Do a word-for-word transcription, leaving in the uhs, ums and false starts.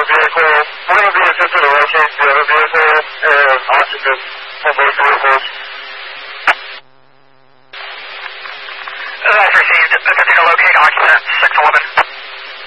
vehicle, one of the attempted to locate the other vehicle and occupants of both vehicles. That's received. Attempting to locate occupant six eleven.